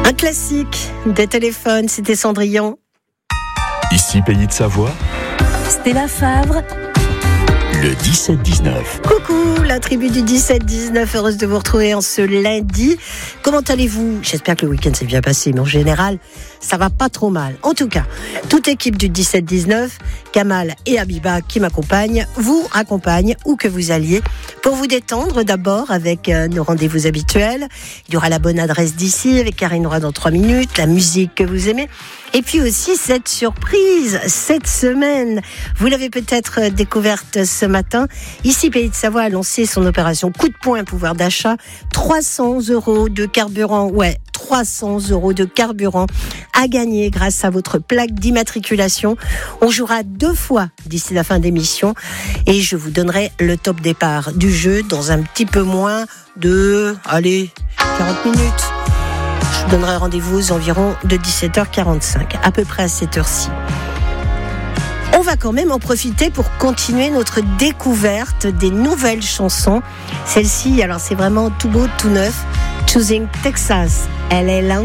Un classique des téléphones, c'était Cendrillon. Ici, Pays de Savoie, Stella Favre, le 17-19. Coucou, la tribu du 17-19, heureuse de vous retrouver en ce lundi. Comment allez-vous ? J'espère que le week-end s'est bien passé, mais en général, ça va pas trop mal. En tout cas, toute équipe du 17-19, Kamal et Abiba qui m'accompagnent, vous raccompagnent où que vous alliez pour vous détendre d'abord avec nos rendez-vous habituels. Il y aura la bonne adresse d'ici avec Karine Roy dans 3 minutes, la musique que vous aimez. Et puis aussi cette surprise, cette semaine, vous l'avez peut-être découverte ce matin. Ici, Pays de Savoie a lancé son opération coup de poing pouvoir d'achat. 300 € de carburant, 300 € de carburant à gagner grâce à votre plaque d'immatriculation. On jouera 2 fois d'ici la fin d'émission et je vous donnerai le top départ du jeu dans un petit peu moins de, 40 minutes. Je vous donnerai rendez-vous aux environs de 17h45, à peu près à cette heure-ci. On va quand même en profiter pour continuer notre découverte des nouvelles chansons. Celle-ci, alors c'est vraiment tout beau, tout neuf. Choosing Texas. Elle est là.